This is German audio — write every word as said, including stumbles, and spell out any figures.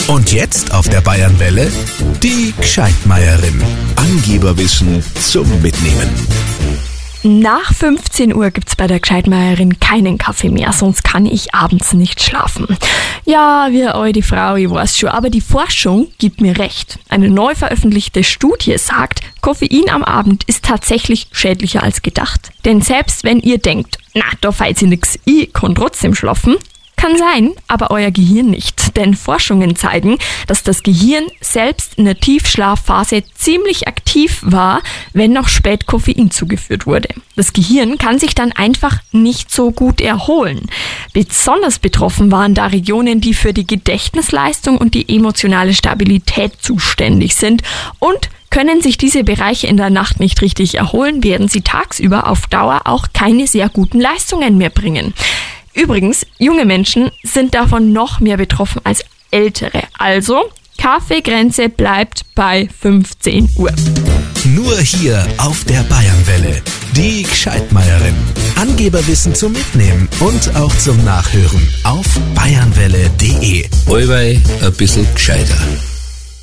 Und jetzt auf der Bayernwelle die Gscheidmeierin. Angeberwissen zum Mitnehmen. Nach fünfzehn Uhr gibt's bei der Gscheidmeierin keinen Kaffee mehr, sonst kann ich abends nicht schlafen. Ja, wie eine alte Frau, ich weiß schon, aber die Forschung gibt mir recht. Eine neu veröffentlichte Studie sagt, Koffein am Abend ist tatsächlich schädlicher als gedacht. Denn selbst wenn ihr denkt, na, da fällt sich nix, ich kann trotzdem schlafen, kann sein, aber euer Gehirn nicht. Denn Forschungen zeigen, dass das Gehirn selbst in der Tiefschlafphase ziemlich aktiv war, wenn noch spät Koffein zugeführt wurde. Das Gehirn kann sich dann einfach nicht so gut erholen. Besonders betroffen waren da Regionen, die für die Gedächtnisleistung und die emotionale Stabilität zuständig sind. Und können sich diese Bereiche in der Nacht nicht richtig erholen, werden sie tagsüber auf Dauer auch keine sehr guten Leistungen mehr bringen. Übrigens, junge Menschen sind davon noch mehr betroffen als ältere. Also, Kaffeegrenze bleibt bei fünfzehn Uhr. Nur hier auf der Bayernwelle. Die Gscheidmeierin. Angeberwissen zum Mitnehmen und auch zum Nachhören auf bayernwelle punkt de. Allweil ein bisschen gescheiter.